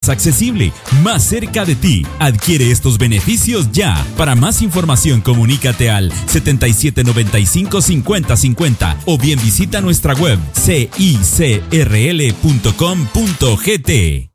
accesible, más cerca de ti. Adquiere estos beneficios ya. Para más información, comunícate al 7795-5050 o bien visita nuestra web cicrl.com.gt.